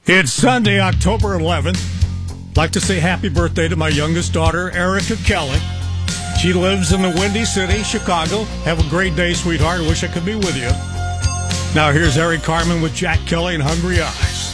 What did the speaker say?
It's Sunday, October 11th. I'd like to say happy birthday to my youngest daughter, Erica Kelly. She lives in the Windy City, Chicago. Have a great day, sweetheart. Wish I could be with you. Now here's Eric Carmen with Jack Kelly and Hungry Eyes.